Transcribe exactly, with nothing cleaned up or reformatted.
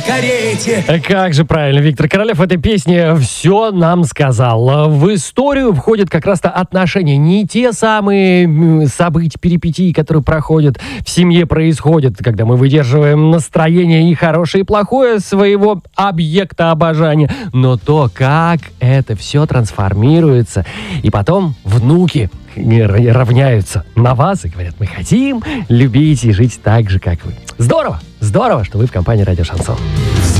карете. Как же правильно, Виктор Королев в этой песне все нам сказал. В историю входят как раз-то отношения. Не те самые события, перипетии, которые проходят в семье, происходят, когда мы выдерживаем настроение и хорошее, и плохое своего объекта обожания, но то, как это все трансформируется. И потом внуки равняются на вас и говорят: мы хотим любить и жить так же, как вы. Здорово! Здорово, что вы в компании Радио Шансон.